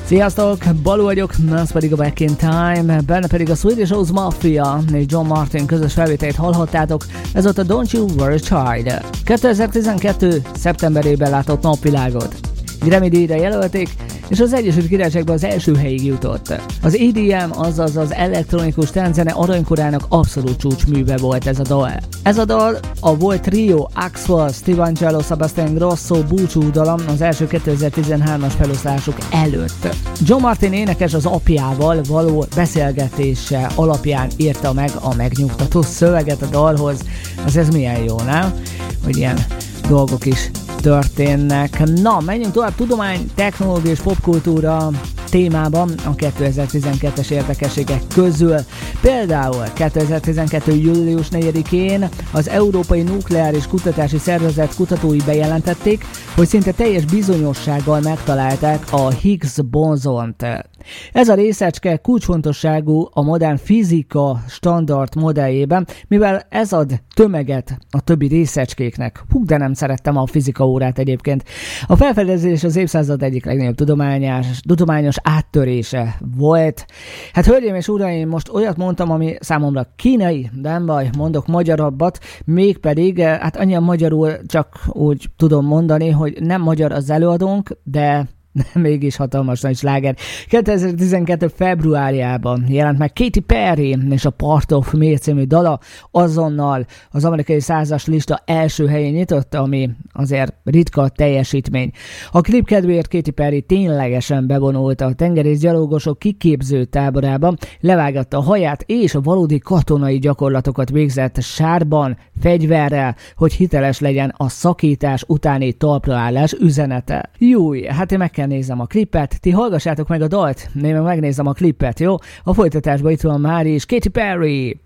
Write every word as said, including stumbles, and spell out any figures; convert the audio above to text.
Sziasztok, Balú vagyok, ez pedig a Back in Time, benne pedig a Swedish House Mafia és John Martin közös felvételét hallhattátok, ez ott a Don't You Worry Child. kétezer-tizenkettő. szeptemberében látott napvilágot. Grammy-díjra jelölték, és az Egyesült Királyságban az első helyig jutott. Az E D M, azaz az elektronikus tánczene aranykorának abszolút csúcsműve volt ez a dal. Ez a dal a volt trio Axwell, Steve Angello, Sebastian Grosso búcsúdalom az első kétezer-tizenhármas feloszlásuk előtt. John Martin énekes az apjával való beszélgetése alapján írta meg a megnyugtató szöveget a dalhoz. Ez, ez milyen jó, nem? Hogy ilyen dolgok is történnek. Na, menjünk tovább tudomány, technológia és popkultúra témában a kétezer-tizenkettes érdekességek közül. Például kétezer-tizenkettő. július negyedikén az Európai Nukleáris Kutatási Szervezet kutatói bejelentették, hogy szinte teljes bizonyossággal megtalálták a Higgs bozont. Ez a részecske kulcsfontosságú a modern fizika standard modelljében, mivel ez ad tömeget a többi részecskéknek. Hú, de nem szerettem a fizika órát egyébként. A felfedezés az évszázad egyik legnagyobb tudományos, tudományos áttörése volt. Hát hölgyeim és uraim, most olyat mondtam, ami számomra kínai, de nem baj, mondok magyarabbat, mégpedig, hát annyian magyarul csak úgy tudom mondani, hogy nem magyar az előadónk, de mégis hatalmas nagy sláger. kétezer-tizenkettő. februárjában jelent meg Katy Perry és a Part of Me című dala, azonnal az amerikai százas lista első helyén nyitott, ami azért ritka teljesítmény. A klip kedvéért Katy Perry ténylegesen bevonult a tengerészgyalogosok kiképző táborába, levágatta a haját és a valódi katonai gyakorlatokat végzett sárban, fegyverrel, hogy hiteles legyen a szakítás utáni talpraállás üzenete. Júj, hát én meg kell nézem a klipet, ti hallgassátok meg a dalt, én meg megnézem a klipet, jó? A folytatásban itt van már is Katy Perry!